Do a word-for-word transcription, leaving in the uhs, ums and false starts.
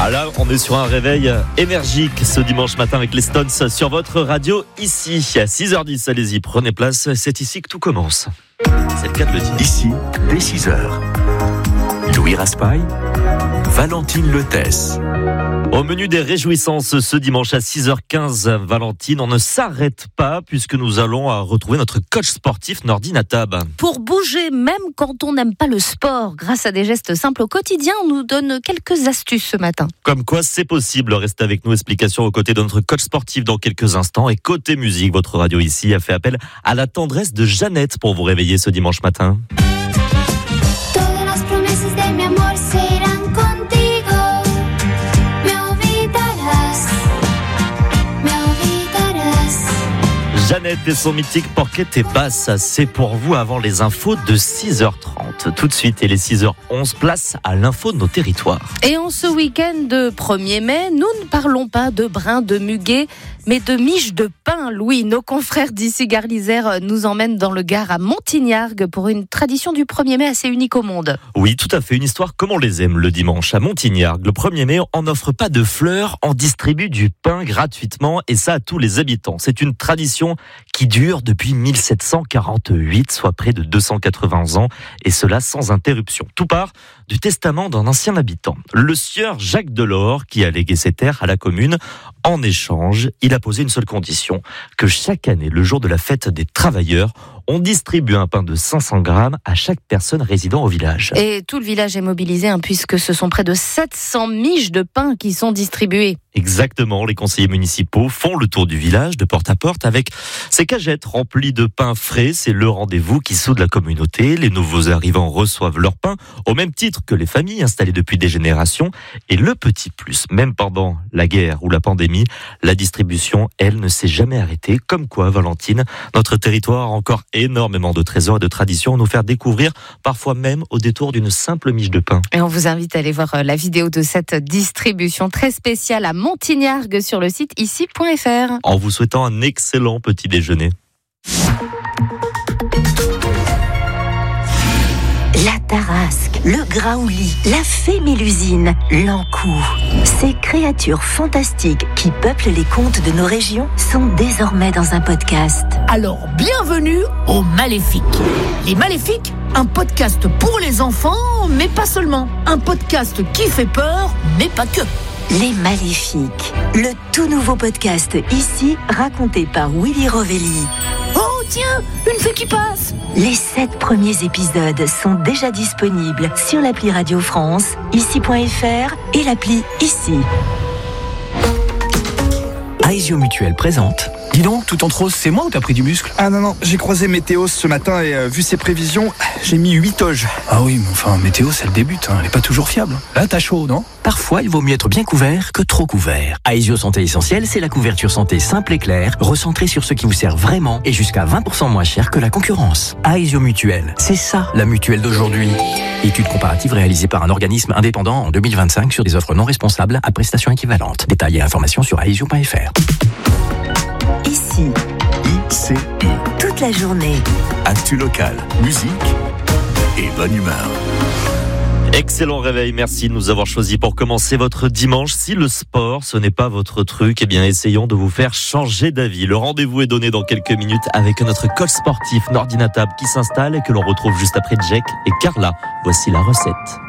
Ah là, on est sur un réveil énergique ce dimanche matin avec les Stones sur votre radio ici. À six heures dix, allez-y, prenez place, c'est ici que tout commence. C'est le cas de le dire. Ici, dès six heures. Louis Raspail, Valentine Lethès. Au menu des réjouissances ce dimanche à six heures quinze, Valentine, on ne s'arrête pas puisque nous allons retrouver notre coach sportif Nordine Natab. Pour bouger même quand on n'aime pas le sport, grâce à des gestes simples au quotidien, on nous donne quelques astuces ce matin. Comme quoi c'est possible, restez avec nous, explication aux côtés de notre coach sportif dans quelques instants. Et côté musique, votre radio ici a fait appel à la tendresse de Jeannette pour vous réveiller ce dimanche matin. Jeannette et son mythique Porquette et Basse, c'est pour vous avant les infos de six heures trente. Tout de suite, et les six heures onze, place à l'info de nos territoires. Et en ce week-end de premier mai, nous ne parlons pas de brin de muguet, mais de miche de pain. Louis, nos confrères d'ici Gare l'Isère nous emmènent dans le Gard à Montignargues pour une tradition du premier mai assez unique au monde. Oui, tout à fait, une histoire comme on les aime le dimanche à Montignargues. Le premier mai, on n'offre pas de fleurs, on distribue du pain gratuitement et ça à tous les habitants. C'est une tradition qui dure depuis mille sept cent quarante-huit, soit près de deux cent quatre-vingts ans, et cela sans interruption. Tout part du testament d'un ancien habitant, le sieur Jacques Delors, qui a légué ses terres à la commune. En échange, il a posé une seule condition, que chaque année, le jour de la fête des travailleurs, on distribue un pain de cinq cents grammes à chaque personne résidant au village. Et tout le village est mobilisé, hein, puisque ce sont près de sept cents miches de pain qui sont distribuées. Exactement, les conseillers municipaux font le tour du village de porte à porte avec ces cagettes remplies de pain frais. C'est le rendez-vous qui soude la communauté. Les nouveaux arrivants reçoivent leur pain au même titre que les familles installées depuis des générations. Et le petit plus, même pendant la guerre ou la pandémie, la distribution, elle, ne s'est jamais arrêtée. Comme quoi, Valentine, notre territoire a encore énormément de trésors et de traditions à nous faire découvrir, parfois même au détour d'une simple miche de pain. Et on vous invite à aller voir la vidéo de cette distribution très spéciale à Montignargues sur le site ici point f r. En vous souhaitant un excellent petit déjeuner. La Tarasque, le Graouli, la fée Mélusine, l'Ankou. Ces créatures fantastiques qui peuplent les contes de nos régions sont désormais dans un podcast. Alors, bienvenue aux Maléfiques. Les Maléfiques, un podcast pour les enfants, mais pas seulement. Un podcast qui fait peur, mais pas que. Les Maléfiques, le tout nouveau podcast ici, raconté par Willy Rovelli. Oh tiens, une fée qui passe. Les sept premiers épisodes sont déjà disponibles sur l'appli Radio France, ici point f r et l'appli Ici. Aesio Mutuel présente. Dis donc, tout en rose, c'est moi ou t'as pris du muscle? Ah non, non, j'ai croisé Météo ce matin et euh, vu ses prévisions, j'ai mis huit toges. Ah oui, mais enfin, Météo, c'est le début, hein, elle est pas toujours fiable. Là, t'as chaud, non? Parfois, il vaut mieux être bien couvert que trop couvert. Aesio Santé Essentielle, c'est la couverture santé simple et claire, recentrée sur ce qui vous sert vraiment et jusqu'à vingt pour cent moins cher que la concurrence. Aesio Mutuel, c'est ça la mutuelle d'aujourd'hui. Étude comparative réalisée par un organisme indépendant en deux mille vingt-cinq sur des offres non responsables à prestations équivalentes. Détails et informations sur aesio point f r. Ici, I C I. toute la journée. Actu locale, musique et bonne humeur. Excellent réveil, merci de nous avoir choisis pour commencer votre dimanche. Si le sport, ce n'est pas votre truc, eh bien essayons de vous faire changer d'avis. Le rendez-vous est donné dans quelques minutes avec notre coach sportif Nordine Natab qui s'installe et que l'on retrouve juste après Jack et Carla. Voici la recette.